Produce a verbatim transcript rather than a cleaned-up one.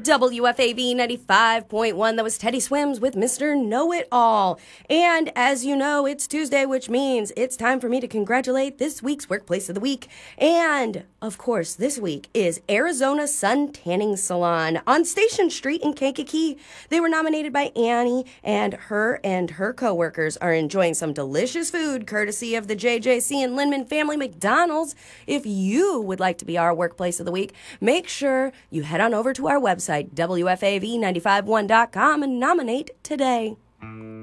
W F A V ninety-five point one. That was Teddy Swims with Mister Know-It-All. And as you know, it's Tuesday, which means it's time for me to congratulate this week's Workplace of the Week. And, of course, this week is Arizona Sun Tanning Salon on Station Street in Kankakee. They were nominated by Annie, and her and her coworkers are enjoying some delicious food courtesy of the J J C and Linman Family McDonald's. If you would like to be our Workplace of the Week, make sure you head on over to our website, W F A V nine five one dot com, and nominate today.